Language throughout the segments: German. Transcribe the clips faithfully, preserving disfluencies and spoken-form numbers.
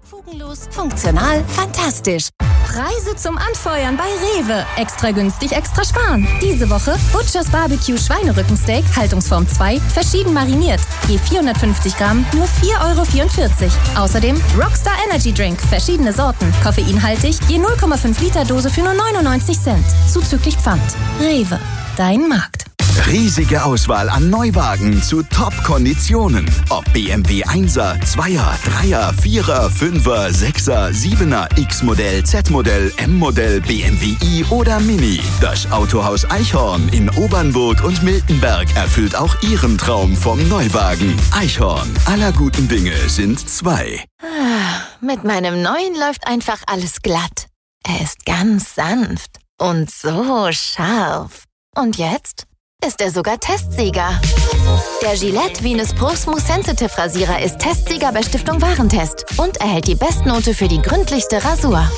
Fugenlos, funktional, fantastisch. Preise zum Anfeuern bei Rewe. Extra günstig, extra sparen. Diese Woche Butchers Barbecue Schweinerückensteak, Haltungsform zwei, verschieden mariniert. Je vierhundertfünfzig Gramm, nur vier Euro vierundvierzig. Außerdem Rockstar Energy Drink, verschiedene Sorten, koffeinhaltig, je null Komma fünf Liter Dose für nur neunundneunzig Cent. Zuzüglich Pfand. Rewe, dein Markt. Riesige Auswahl an Neuwagen zu Top-Konditionen. Ob B M W Einser, Zweier, Dreier, Vierer, Fünfer, Sechser, Siebener, X-Modell, Z-Modell, M-Modell, B M W i oder Mini. Das Autohaus Eichhorn in Obernburg und Miltenberg erfüllt auch Ihren Traum vom Neuwagen. Eichhorn, aller guten Dinge sind zwei. Mit meinem neuen läuft einfach alles glatt. Er ist ganz sanft und so scharf. Und jetzt ist er sogar Testsieger. Der Gillette Venus Pro Smooth Sensitive Rasierer ist Testsieger bei Stiftung Warentest und erhält die Bestnote für die gründlichste Rasur.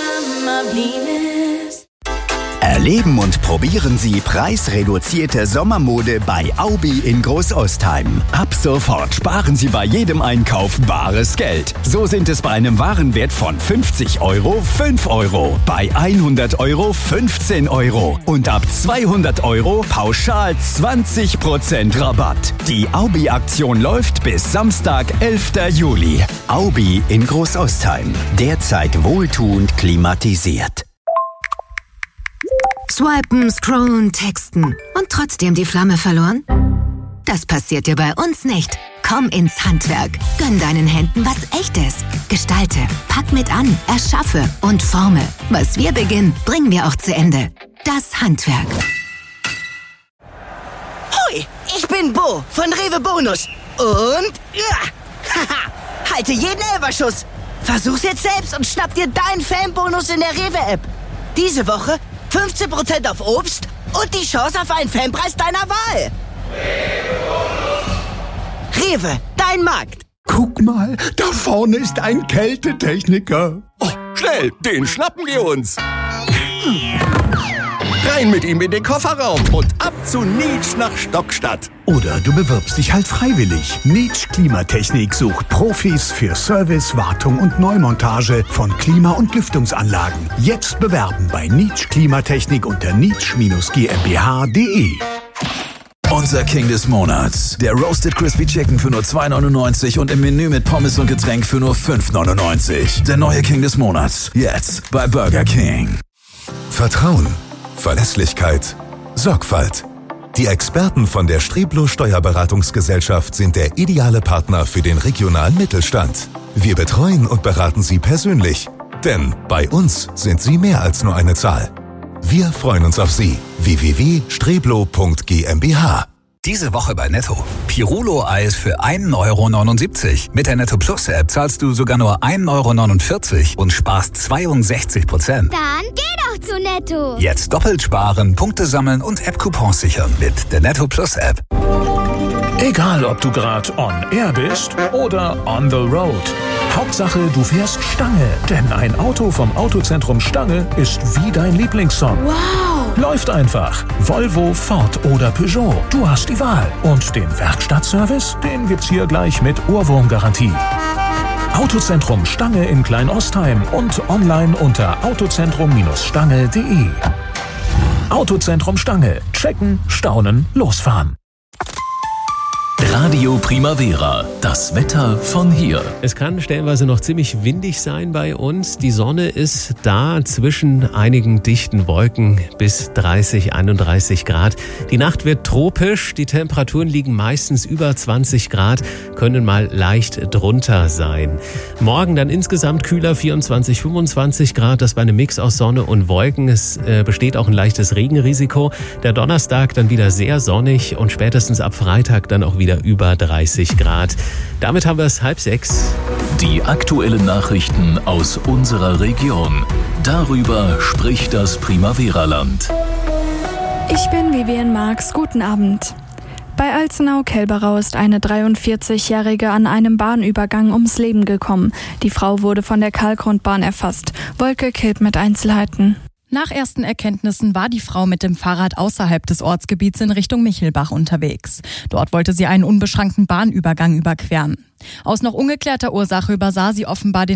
Erleben und probieren Sie preisreduzierte Sommermode bei Aubi in Großostheim. Ab sofort sparen Sie bei jedem Einkauf bares Geld. So sind es bei einem Warenwert von fünfzig Euro fünf Euro, bei hundert Euro fünfzehn Euro und ab zweihundert Euro pauschal zwanzig Prozent Rabatt. Die Aubi-Aktion läuft bis Samstag, elfter Juli. Aubi in Großostheim. Derzeit wohltuend klimatisiert. Swipen, scrollen, texten und trotzdem die Flamme verloren? Das passiert dir bei uns nicht. Komm ins Handwerk. Gönn deinen Händen was Echtes. Gestalte, pack mit an, erschaffe und forme. Was wir beginnen, bringen wir auch zu Ende. Das Handwerk. Hoi, ich bin Bo von Rewe Bonus. Und ja, haha, halte jeden Elferschuss. Versuch's jetzt selbst und schnapp dir deinen Fanbonus in der Rewe-App. Diese Woche fünfzehn Prozent auf Obst und die Chance auf einen Fanpreis deiner Wahl. Rewe, dein Markt. Guck mal, da vorne ist ein Kältetechniker. Oh, schnell, den schnappen wir uns. Rein mit ihm in den Kofferraum und ab zu Nietsch nach Stockstadt. Oder du bewirbst dich halt freiwillig. Nietsch Klimatechnik sucht Profis für Service, Wartung und Neumontage von Klima- und Lüftungsanlagen. Jetzt bewerben bei Nietsch Klimatechnik unter nietsch G m b h punkt d e. Unser King des Monats. Der Roasted Crispy Chicken für nur zwei neunundneunzig und im Menü mit Pommes und Getränk für nur fünf neunundneunzig. Der neue King des Monats. Jetzt bei Burger King. Vertrauen, Verlässlichkeit, Sorgfalt. Die Experten von der Streblo Steuerberatungsgesellschaft sind der ideale Partner für den regionalen Mittelstand. Wir betreuen und beraten Sie persönlich. Denn bei uns sind Sie mehr als nur eine Zahl. Wir freuen uns auf Sie. w w w punkt streblo punkt g m b h. Diese Woche bei Netto. Pirulo-Eis für ein Euro neunundsiebzig. Mit der Netto Plus App zahlst du sogar nur ein Euro neunundvierzig und sparst zweiundsechzig Prozent. Dann geh doch zu Netto. Jetzt doppelt sparen, Punkte sammeln und App-Coupons sichern mit der Netto Plus App. Egal, ob du gerade on air bist oder on the road. Hauptsache, du fährst Stange. Denn ein Auto vom Autozentrum Stange ist wie dein Lieblingssong. Wow! Läuft einfach. Volvo, Ford oder Peugeot. Du hast die Wahl. Und den Werkstattservice, den gibt's hier gleich mit Ohrwurmgarantie. Autozentrum Stange in Kleinostheim und online unter autozentrum Stange punkt de. Autozentrum Stange. Checken, staunen, losfahren. Radio Primavera, das Wetter von hier. Es kann stellenweise noch ziemlich windig sein bei uns. Die Sonne ist da zwischen einigen dichten Wolken bis dreißig, einunddreißig Grad. Die Nacht wird tropisch, die Temperaturen liegen meistens über zwanzig Grad, können mal leicht drunter sein. Morgen dann insgesamt kühler, vierundzwanzig, fünfundzwanzig Grad, das bei einem Mix aus Sonne und Wolken. Es äh, besteht auch ein leichtes Regenrisiko. Der Donnerstag dann wieder sehr sonnig und spätestens ab Freitag dann auch wieder über dreißig Grad. Damit haben wir es halb sechs. Die aktuellen Nachrichten aus unserer Region. Darüber spricht das Primavera-Land. Ich bin Vivian Marx. Guten Abend. Bei Alzenau-Kelberau ist eine dreiundvierzigjährige an einem Bahnübergang ums Leben gekommen. Die Frau wurde von der Kalkgrundbahn erfasst. Wolke Kilp mit Einzelheiten. Nach ersten Erkenntnissen war die Frau mit dem Fahrrad außerhalb des Ortsgebiets in Richtung Michelbach unterwegs. Dort wollte sie einen unbeschrankten Bahnübergang überqueren. Aus noch ungeklärter Ursache übersah sie offenbar den